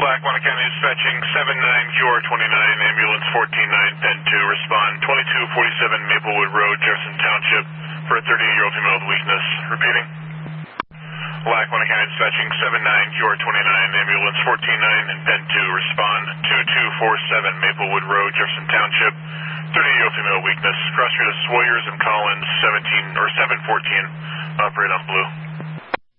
Lackawanna County dispatching 79QR29, ambulance 149, pen 2, respond 2247 Maplewood Road, Jefferson Township, for a 38-year-old female with weakness. Repeating. Lackawanna County dispatching 79QR29, ambulance 149, and pen 2, respond 2247 Maplewood Road, Jefferson Township, 38-year-old female weakness. Cross street of Sawyers and Collins, 714, operate on blue.